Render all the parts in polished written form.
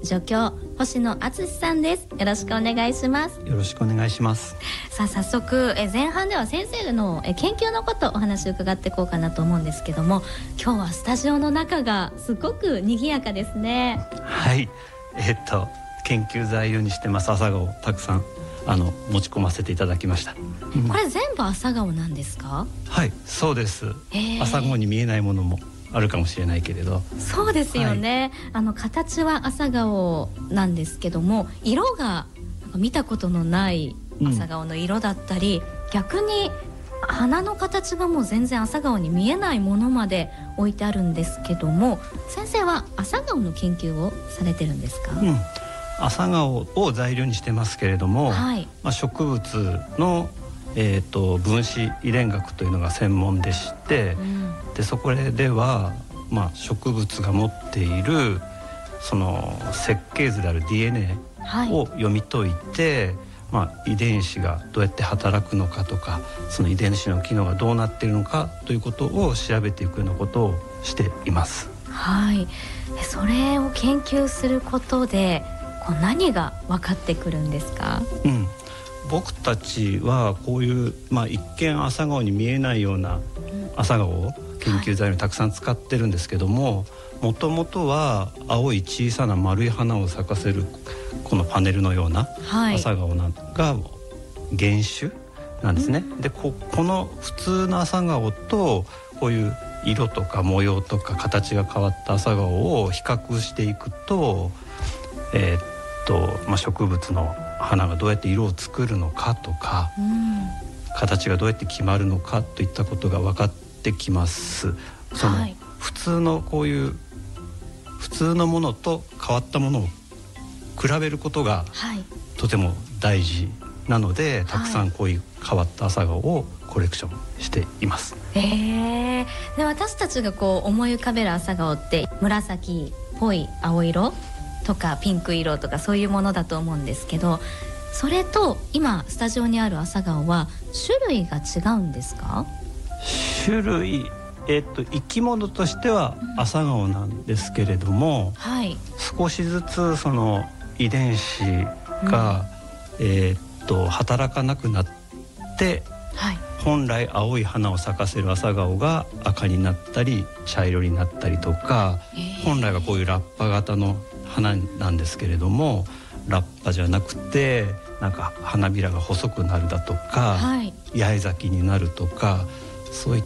助教星野敦さんです。よろしくお願いします。 よろしくお願いします。 さあ早速前半では先生の研究のことお話を伺っていこうかなと思うんですけども、今日はスタジオの中がすごく賑やかですね。 はい、研究材料にしてます朝顔をたくさん持ち込ませていただきました。 これ全部朝顔なんですか？ はい、そうです。朝顔に見えないものもあるかもしれないけれど、 そうですよね、はい、形は朝顔なんですけども、色がなんか見たことのない朝顔の色だったり、逆に花の形がもう全然朝顔に見えないものまで置いてあるんですけども、先生は朝顔の研究をされてるんですか？ 朝顔を材料にしてますけれども、はい、植物の、分子遺伝学というのが専門でして、でそこでは、植物が持っているその設計図である DNA を読み解いて、遺伝子がどうやって働くのかとか、その遺伝子の機能がどうなっているのかということを調べていくようなことをしています。 はい、それを研究することで何が分かってくるんですか？ 僕たちはこういう、一見朝顔に見えないような朝顔を研究材料にたくさん使ってるんですけども、もともとは青い小さな丸い花を咲かせるこのパネルのような朝顔が原種なんですね。でこの普通の朝顔とこういう色とか模様とか形が変わった朝顔を比較していくと、植物の花がどうやって色を作るのかとか、形がどうやって決まるのかといったことが分かってきます。その普通のこういう普通のものと変わったものを比べることがとても大事なので、たくさんこういう変わった朝顔をコレクションしています。 で私たちが思い浮かべる朝顔って紫っぽい青色とかピンク色とかそういうものだと思うんですけど、それと今スタジオにある朝顔は種類が違うんですか？ 種類、生き物としては朝顔なんですけれども、少しずつその遺伝子が、働かなくなって、本来青い花を咲かせる朝顔が赤になったり茶色になったりとか、本来はこういうラッパ型の花なんですけれども、ラッパじゃなくてなんか花びらが細くなるだとか、八重咲きになるとか、そういった、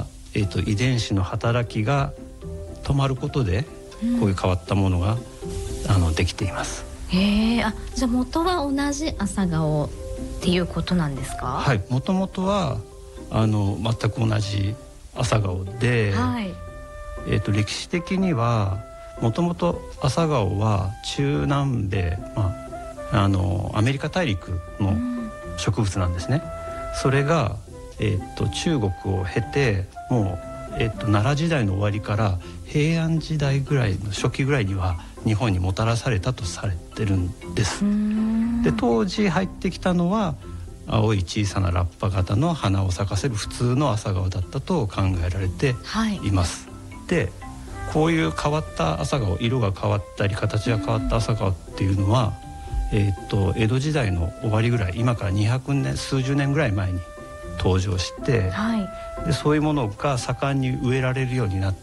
遺伝子の働きが止まることでこういう変わったものが、できています。 じゃあ元は同じ朝顔っていうことなんですか？ はい、もともとは全く同じ朝顔で、歴史的にはもともと朝顔は中南米、アメリカ大陸の植物なんですね。それが、中国を経てもう、奈良時代の終わりから平安時代ぐらいの初期ぐらいには日本にもたらされたとされてるんです。で当時入ってきたのは青い小さなラッパ型の花を咲かせる普通の朝顔だったと考えられています。でこういう変わった朝顔、色が変わったり形が変わった朝顔っていうのは、江戸時代の終わりぐらい、今から200年数十年ぐらい前に登場して、でそういうものが盛んに植えられるようになって、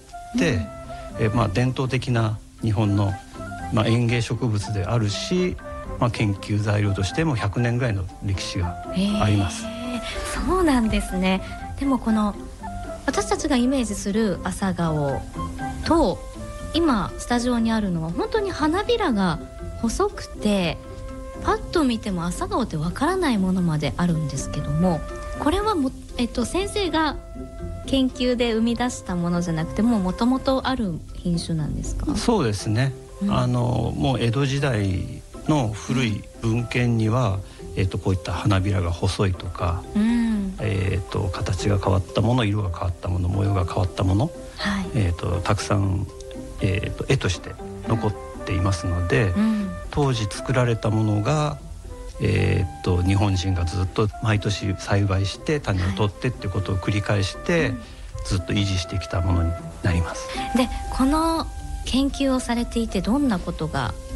伝統的な日本の、園芸植物であるし、研究材料としても100年ぐらいの歴史があります。 そうなんですね。でもこの私たちがイメージする朝顔と今スタジオにあるのは本当に花びらが細くて、パッと見ても朝顔ってわからないものまであるんですけども、これは先生が研究で生み出したものじゃなくて、もともとある品種なんですか？そうですね、 もう江戸時代の古い文献には、こういった花びらが細いとか、形が変わったもの、色が変わったもの、模様が変わったもの、たくさん、絵として残っていますので、当時作られたものが、日本人がずっと毎年栽培して種を取ってっていうことを繰り返して、ずっと維持してきたものになります。 でこの研究をされていてどんなことが